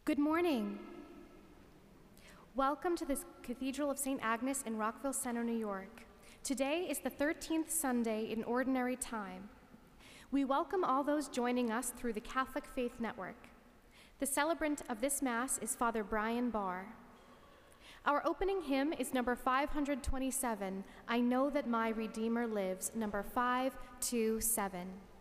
Good morning. Welcome to the Cathedral of St. Agnes in Rockville Center, New York. Today is the 13th Sunday in Ordinary Time. We welcome all those joining us through the Catholic Faith Network. The celebrant of this Mass is Father Brian Barr. Our opening hymn is number 527, I Know That My Redeemer Lives, number 527.